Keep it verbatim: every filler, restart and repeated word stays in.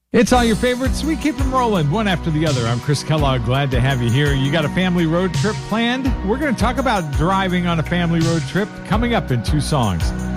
It's all your favorites. We keep them rolling one after the other. I'm Chris Kellogg. Glad to have you here. You got a family road trip planned? We're going to talk about driving on a family road trip coming up in two songs.